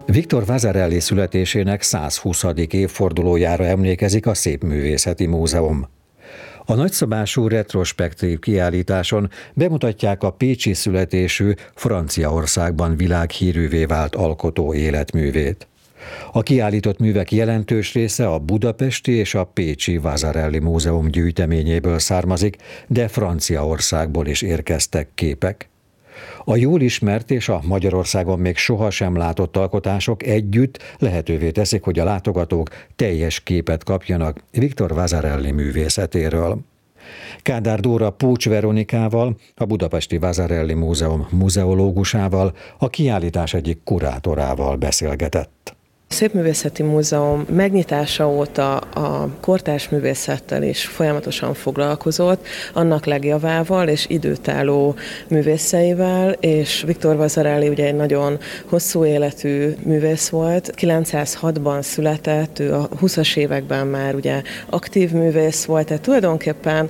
Victor Vasarely születésének 120. évfordulójára emlékezik a Szépművészeti Múzeum. A nagyszabású retrospektív kiállításon bemutatják a pécsi születésű, Franciaországban világhírűvé vált alkotó életművét. A kiállított művek jelentős része a budapesti és a pécsi Vasarely Múzeum gyűjteményéből származik, de Franciaországból is érkeztek képek. A jól ismert és a Magyarországon még sohasem látott alkotások együtt lehetővé teszik, hogy a látogatók teljes képet kapjanak Victor Vasarely művészetéről. Kádár Dóra Pócs Veronikával, a Budapesti Vasarely Múzeum muzeológusával, a kiállítás egyik kurátorával beszélgetett. A Szépművészeti Múzeum megnyitása óta a kortárs művészettel is folyamatosan foglalkozott, annak legjavával és időtálló művészeivel, és Victor Vasarely ugye egy nagyon hosszú életű művész volt. 906-ban született, ő a 20-as években már ugye aktív művész volt, tehát tulajdonképpen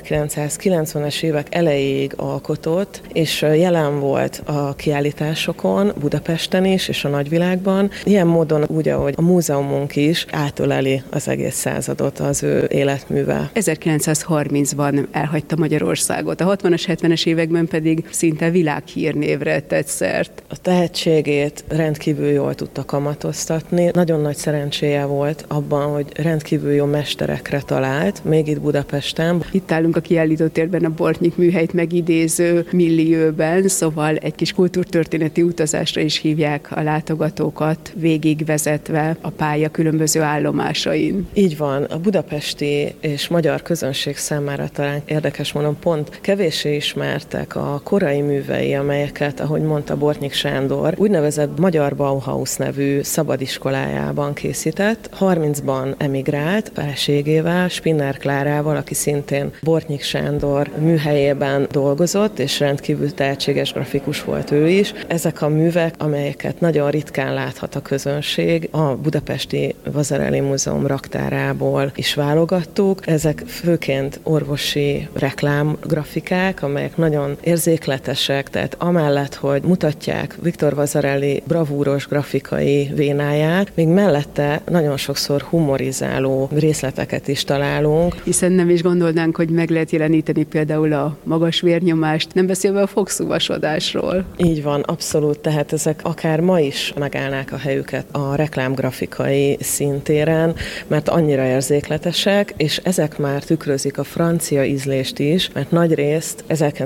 1990-es évek elejéig alkotott, és jelen volt a kiállításokon, Budapesten is, és a nagyvilágban. Ilyen módon úgy, ahogy a múzeumunk is átöleli az egész századot az ő életművel. 1930-ban elhagyta Magyarországot, a 60-as, 70-es években pedig szinte világhírnévre tett szert. A tehetségét rendkívül jól tudta kamatoztatni. Nagyon nagy szerencséje volt abban, hogy rendkívül jó mesterekre talált, még itt Budapesten. Itt állunk a kiállítótérben a Bortnyik műhelyt megidéző millióben, szóval egy kis kultúrtörténeti utazásra is hívják a látogatókat, végigvezetve a pálya különböző állomásain. Így van, a budapesti és magyar közönség számára talán érdekes mondom, pont kevéssé ismertek a korai művei, amelyeket, ahogy mondta Bortnyik Sándor, úgynevezett Magyar Bauhaus nevű szabadiskolájában készített. 30-ban emigrált feleségével, Spinner Klárával, aki szintén Bortnyik Sándor műhelyében dolgozott, és rendkívül tehetséges grafikus volt ő is. Ezek a művek, amelyeket nagyon ritkán láthat a közönség, a Budapesti Vasarely Múzeum raktárából is válogattuk. Ezek főként orvosi reklámgrafikák, amelyek nagyon érzékletesek, tehát amellett, hogy mutatják Victor Vasarely bravúros grafikai vénáját, még mellette nagyon sokszor humorizáló részleteket is találunk. Hiszen nem is gondolnánk, hogy meg lehet jeleníteni például a magas vérnyomást, nem beszélve a fogszúvasodásról. Így van, abszolút, tehát ezek akár ma is megállnák a helyüket a reklámgrafikai szintéren, mert annyira érzékletesek, és ezek már tükrözik a francia ízlést is, mert nagyrészt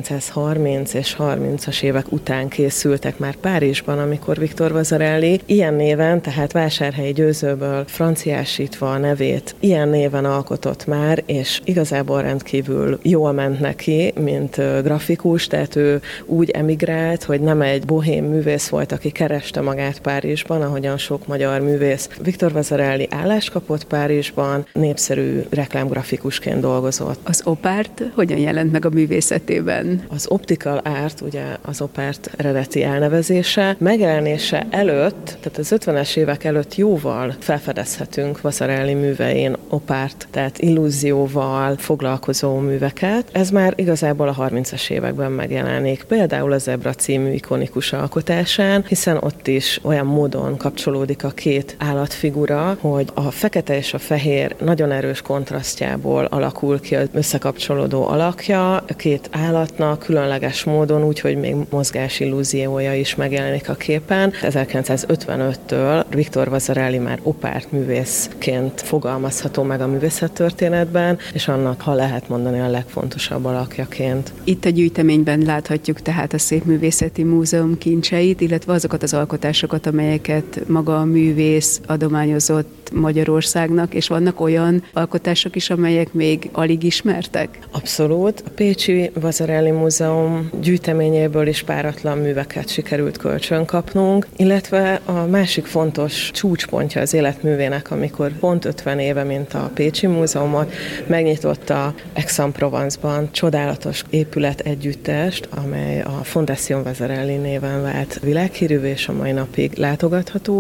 1930 és 30-as évek után készültek már Párizsban, amikor Victor Vasarely ilyen néven, tehát Vásárhelyi Győzőből franciásítva a nevét, ilyen néven alkotott már, és igazából rendkívül jól ment neki, mint grafikus, tehát ő úgy emigrált, hogy nem egy bohém művész volt, aki kereste magát Párizsban, ahogyan sok magyar művész. Victor Vasarely állást kapott Párizsban, népszerű reklámgrafikusként dolgozott. Az opárt hogyan jelent meg a művészetében? Az optical art, ugye az opárt eredeti elnevezése, megjelenése előtt, tehát az 50-es évek előtt jóval felfedezhetünk Vasarely művein opárt, tehát illúzióval foglalkozó műveket. Ez már igazából a 30-as években megjelenik. Például a Zebra című ikonikus alkotásán, hiszen ott is olyan módon kapcsolódik a két állatfigura, hogy a fekete és a fehér nagyon erős kontrasztjából alakul ki az összekapcsolódó alakja a két állatnak különleges módon, úgyhogy még mozgás illúziója is megjelenik a képen. 1955-től Victor Vasarely már opárt művészként fogalmazható meg a művészettörténetben, és annak, ha lehet mondani, a legfontosabb alakjaként. Itt a gyűjteményben láthatjuk tehát a Szépművészeti Múzeum kincseit, illetve azokat az alkotásokat, amelyeket maga a művész adományozott Magyarországnak, és vannak olyan alkotások is, amelyek még alig ismertek? Abszolút. A Pécsi Vasarely Múzeum gyűjteményéből is páratlan műveket sikerült kölcsön kapnunk, illetve a másik fontos csúcspontja az életművének, amikor pont 50 éve, mint a Pécsi Múzeumot, megnyitotta Aix-en-Provence-ban csodálatos épület együttest, amely a Fondation Vasarely néven vált világhírűvé, és a mai napig látogatható, amely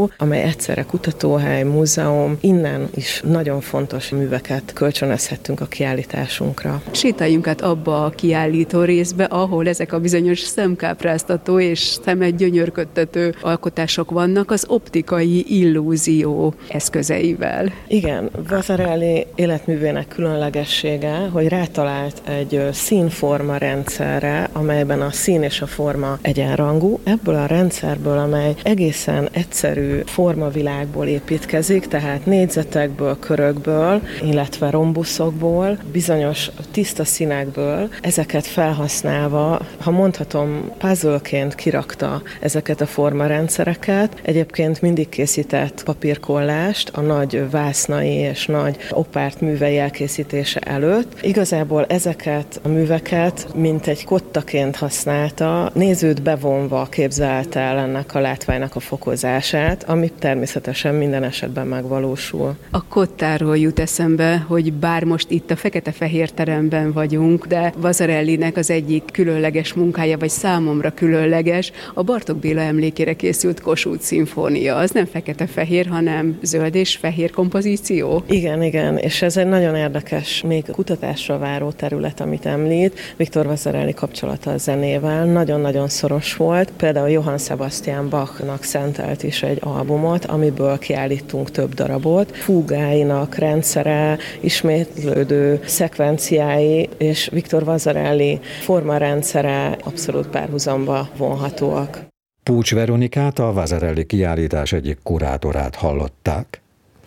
egyszerre kutatóhely, múzeum, innen is nagyon fontos műveket kölcsönözhettünk a kiállításunkra. Sétáljunk át abba a kiállító részbe, ahol ezek a bizonyos szemkápráztató és szemet gyönyörködtető alkotások vannak az optikai illúzió eszközeivel. Igen, Vasarely életművének különlegessége, hogy rátalált egy színforma rendszerre, amelyben a szín és a forma egyenrangú. Ebből a rendszerből, amely egészen egyszerű formavilágból építkezik, tehát négyzetekből, körökből, illetve rombuszokból, bizonyos tiszta színekből, ezeket felhasználva, ha mondhatom, puzzleként kirakta ezeket a formarendszereket. Egyébként mindig készített papírkollást a nagy vásznai és nagy opárt művei elkészítése előtt. Igazából ezeket a műveket mint egy kottaként használta, nézőt bevonva képzelte el ennek a látványnak a fokozását, ami természetesen minden esetben megvalósul. A kottáról jut eszembe, hogy bár most itt a fekete-fehér teremben vagyunk, de Vasarelynek az egyik különleges munkája, vagy számomra különleges, a Bartók Béla emlékére készült Kossuth szimfónia. Az nem fekete-fehér, hanem zöld és fehér kompozíció. Igen, és ez egy nagyon érdekes, még kutatásra váró terület, amit említ. Viktor Vasarely kapcsolata a zenével nagyon-nagyon szoros volt. Például Johann Sebastian Bachnak szentelt is egy albumot, amiből kiállítunk több darabot. Fúgáinak rendszere, ismétlődő szekvenciái és Viktor Vasarely formarendszere abszolút párhuzamba vonhatóak. Pucs Veronikát, a Vasarely kiállítás egyik kurátorát hallották.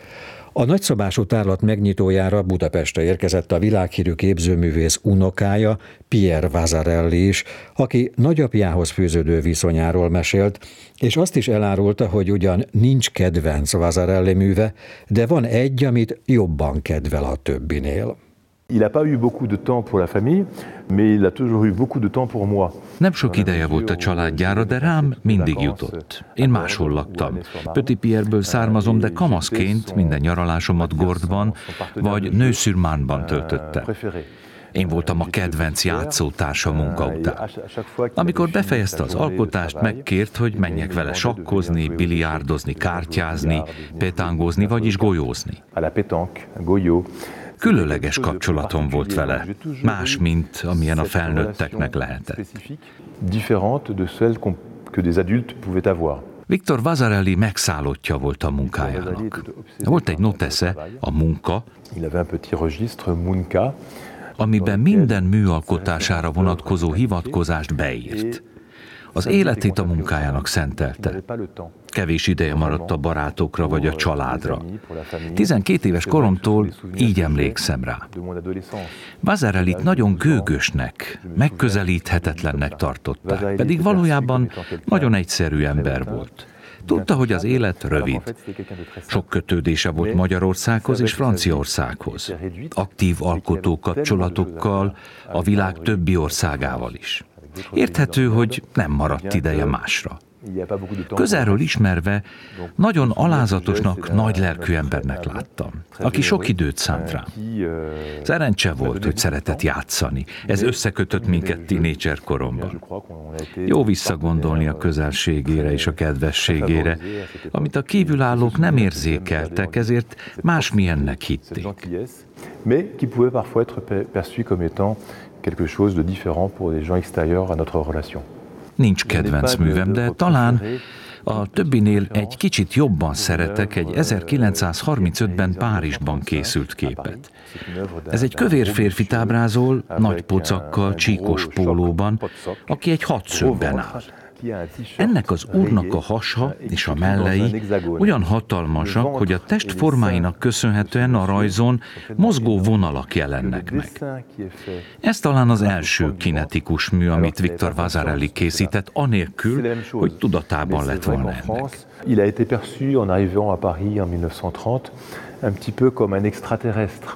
A nagyszabású tárlat megnyitójára Budapestre érkezett a világhírű képzőművész unokája, Pierre Vasarely is, aki nagyapjához fűződő viszonyáról mesélt, és azt is elárulta, hogy ugyan nincs kedvenc Vasarely műve, de van egy, amit jobban kedvel a többinél. Il n'a pas eu beaucoup de temps pour la famille, mais il a toujours eu beaucoup de temps pour moi. Nem sok ideje volt a családjára, de rám mindig jutott. Én máshol laktam. Petit Pierreből származom, de kamaszként minden nyaralásomat Gordban vagy Neu-sur-Marne-ban töltöttem. Én voltam a kedvenc játszótársa munka után. Amikor befejezte az alkotást, megkért, hogy menjek vele sakkozni, biliárdozni, kártyázni, pétangózni, vagyis golyózni. Különleges kapcsolatom volt vele, más, mint amilyen a felnőtteknek lehetett. Viktor Vasarely megszállottja volt a munkájának. Volt egy notesze, a munka, amiben minden műalkotására vonatkozó hivatkozást beírt. Az életét a munkájának szentelte. Kevés ideje maradt a barátokra vagy a családra. 12 éves koromtól így emlékszem rá. Vasarelyt nagyon gőgösnek, megközelíthetetlennek tartották, pedig valójában nagyon egyszerű ember volt. Tudta, hogy az élet rövid. Sok kötődése volt Magyarországhoz és Franciaországhoz. Aktív alkotó kapcsolatokkal, a világ többi országával is. Érthető, hogy nem maradt ideje másra. Közelről ismerve nagyon alázatosnak, nagylelkű embernek láttam, aki sok időt szánt rám. Szerencse volt, hogy szeretett játszani. Ez összekötött minket tínédzser koromban. Jó visszagondolni a közelségére és a kedvességére, amit a kívülállók nem érzékeltek, ezért másmilyennek hitték. Quelque chose de différent pour les gens extérieurs à notre relation. Nincs kedvenc művem, de talán a többinél egy kicsit jobban szeretek egy 1935-ben Párizsban készült képet. Ez egy kövér férfit ábrázol, nagy pocakkal, csíkos pólóban, aki egy hadszögben áll. Ennek az úrnak a hasa és a mellei olyan hatalmasak, hogy a test formáinak köszönhetően a rajzon mozgó vonalak jelennek meg. Ez talán az első kinetikus mű, amit Viktor Vasarely készített, anélkül, hogy tudatában lett volna ennek. Il a été perçu en arrivant à Paris en 1930 un petit peu comme un extraterrestre.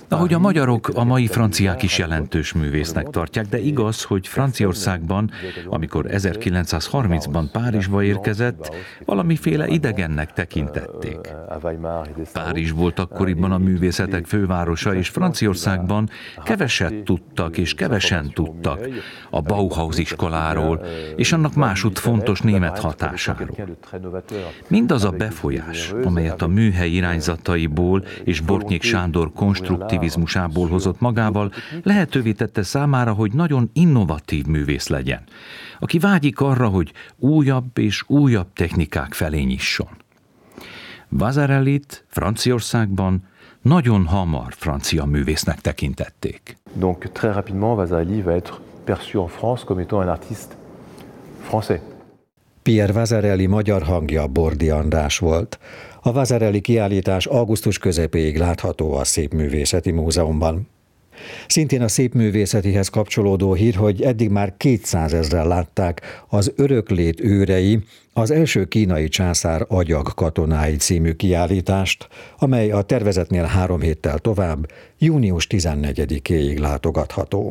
Ahogy a magyarok, a mai franciák is jelentős művésznek tartják, de igaz, hogy Franciaországban, amikor 1930-ban Párizsba érkezett, valamiféle idegennek tekintették. Párizs volt akkoriban a művészetek fővárosa, és Franciaországban keveset tudtak és kevesen tudtak a Bauhaus iskoláról, és annak másutt fontos német hatásáról. Mindaz a befolyás, amelyet a műhely irányzataiból és Bortnyik Sándor konstruktivizmusából hozott magával, lehetővé tette számára, hogy nagyon innovatív művész legyen, aki vágyik arra, hogy újabb és újabb technikák felé nyisson. Vasarelyt Franciaországban nagyon hamar francia művésznek tekintették. Donc très rapidement Vasarely va être perçu en France comme étant un artiste français. Pierre Vasarely magyar hangja Bordi András volt. A Vasarely kiállítás augusztus közepéig látható a Szépművészeti Múzeumban. Szintén a szépművészetihez kapcsolódó hír, hogy eddig már 200 000-en látták az Öröklét őrei, az első kínai császár agyag katonái című kiállítást, amely a tervezetnél 3 héttel tovább, június 14-éig látogatható.